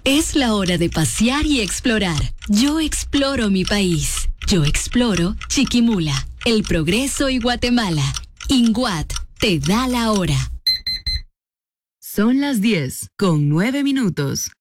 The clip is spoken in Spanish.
Es la hora de pasear y explorar. Yo exploro mi país. Yo exploro Chiquimula, El Progreso y Guatemala. INGUAT te da la hora. Son las 10:09.